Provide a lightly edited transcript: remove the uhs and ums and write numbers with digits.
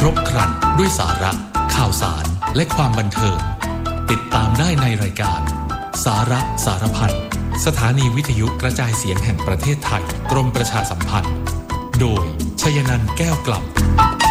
บครันด้วยสาระข่าวสารและความบันเทิงติดตามได้ในรายการสาระสารพันสถานีวิทยุกระจายเสียงแห่งประเทศไทยกรมประชาสัมพันธ์โดยชยนันท์แก้วกล่ำ